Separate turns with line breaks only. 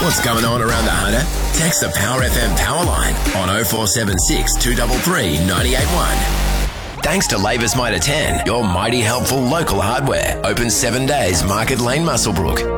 What's going on around the Hunter? Text the Power FM power line on 0476 233 981. Thanks to Labour's Mitre 10, your mighty helpful local hardware. Open 7 days, Market Lane, Muswellbrook.